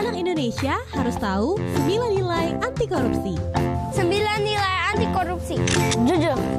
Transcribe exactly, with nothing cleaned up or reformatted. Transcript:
Anak Indonesia harus tahu sembilan nilai anti korupsi. Sembilan nilai anti korupsi. Jujur,